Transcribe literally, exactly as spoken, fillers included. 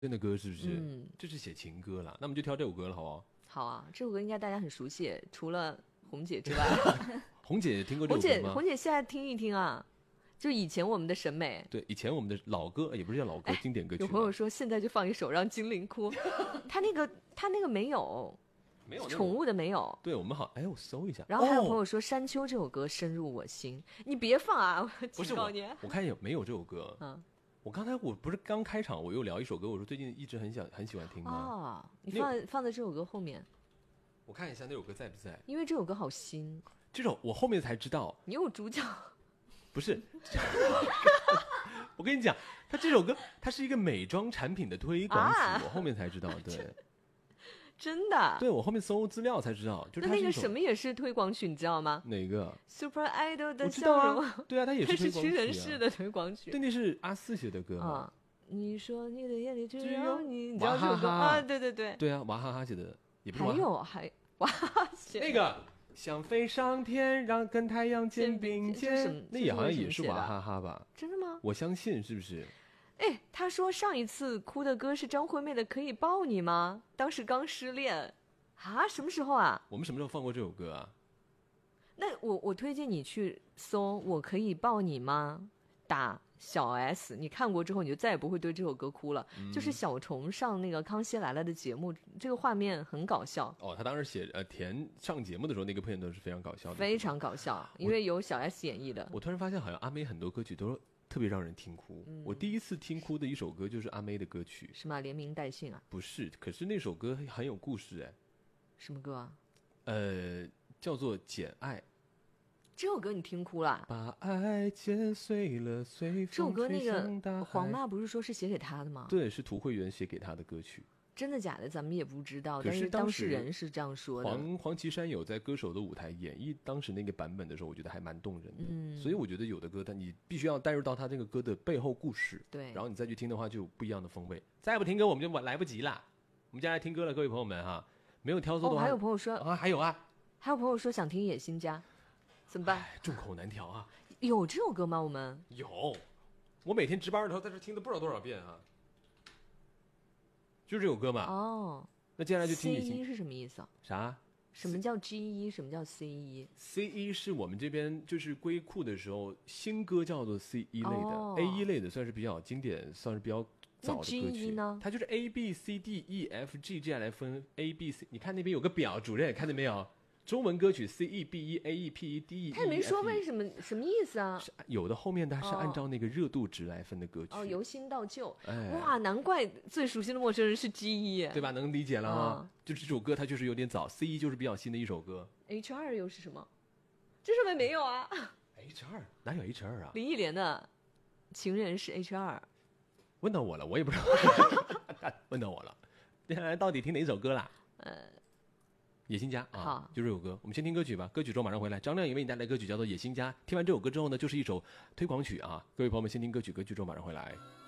真的歌是不是？ 嗯， 这是写情歌啦，那我们就挑这首歌了，好不好？ 好啊，这首歌应该大家很熟悉，除了红姐之外。 红姐听过这红姐， 首歌吗？ 红姐现在听一听啊，就以前我们的审美。 对，以前我们的老歌也不是叫老歌，经典歌曲。 有朋友说现在就放一首让精灵哭，他那个他那个没有， 没有宠物的没有。 对，我们好，哎，我搜一下。 然后还有朋哦友说《山丘》这首歌深入我心，你别放啊！我不是我警告你。， 我看有没有这首歌？ 嗯， 我刚才我不是刚开场，我又聊一首歌，我说最近一直很想很喜欢听吗？ 哦，你那有放放在这首歌后面， 我看一下那首歌在不在？ 因为这首歌好新。 这首我后面才知道， 你有主角。 不是。我跟你讲，他这首歌它是一个美妆产品的推广曲， 啊我后面才知道。对， 真的？ 对我后面搜资料才知道，就是那那个它是一首什么也是推广曲，你知道吗哪个？ ？Super Idol 我的知道笑容， 啊，对啊，它也它是是推广曲、啊、 屈臣氏的推广曲对，那是阿四写的歌嘛？ 啊。你说你的眼里只只有有你，你知道这首歌娃哈哈啊？对对对。 对啊，娃哈哈写的，也不是还娃哈哈有还哇，写那个想飞上天，让跟太阳肩并这是什么肩，那也好像也是这是为什么写的娃哈哈吧？ 真的吗？ 我相信是不是？ 哎，他说上一次哭的歌是张惠妹的《可以抱你吗》，当时刚失恋啊，什么时候啊？ 我们什么时候放过这首歌啊？ 那我我推荐你去搜《我可以抱你吗》，打小 S， 你看过之后你就再也不会对这首歌哭了。 嗯就是小虫上那个《康熙来了》的节目，这个画面很搞笑， 哦，他当时写呃填上节目的时候，那个片段是非常搞笑的， 非常搞笑，因为有小 S 演绎的。 我突然发现，好像阿妹很多歌曲都特别让人听哭。 嗯我第一次听哭的一首歌就是阿妹的歌曲， 是吗？连名带姓啊？ 不是，可是那首歌很有故事哎， 什么歌啊？ 呃，叫做《简爱》， 这首歌你听哭了？ 把爱剪碎了，随这首风吹歌那向大海。 个黄妈不是说是写给他的吗？ 对，是涂慧源写给他的歌曲。 真的假的？咱们也不知道， 可是但是当当时事人是这样说的。 黄黄绮珊有在歌手的舞台演绎当时那个版本的时候，我觉得还蛮动人的。 嗯所以我觉得有的歌，但你必须要带入到他这个歌的背后故事， 对然后你再去听的话，就有不一样的风味。再不听歌，我们就来不及啦。我们接下来听歌了，各位朋友们哈，没有挑错的哦， 话， 还有朋友说， 啊，还有啊， 还有朋友说想听《野心家》，怎么办？ 哎，众口难调啊。 有这首歌吗？我们有，我每天值班的时候在这听的不知道多少遍啊。就是这首歌嘛。 哦， 那接下来就听 C 野心一是什么意思啊？ 啥什么叫 G 一？什么叫 C 一？ ？C 一是我们这边就是归库的时候，新歌叫做 C 一类的、 哦 A 一类的算是比较经典，算是比较早的歌那 G 一曲。 呢它就是 A B C D E F G 这样来分 A B C。你看那边有个表，主任看见没有？中文歌曲 C E B E A E P E D E。 他也没说为什么，什么意思啊？ 是有的后面它是哦按照那个热度值来分的歌曲。 哦，由新到旧。 哎哇，难怪最熟悉的陌生人是 G 一， 对吧？能理解了啊、 哦就是这首歌它就是有点早 ，C 一就是比较新的一首歌。 H 二又是什么？这上面没有啊。 H 二哪有 H 二啊？ 林忆莲的情人是 H 二。 问到我了，我也不知道。问到我了，接下来到底听哪首歌啦？ 呃， 野心家啊好， 就这首歌。我们先听歌曲吧，歌曲之后马上回来。张亮也为你带来歌曲叫做《野心家》。听完这首歌之后呢，就是一首推广曲啊。各位朋友们，先听歌曲，歌曲之后马上回来。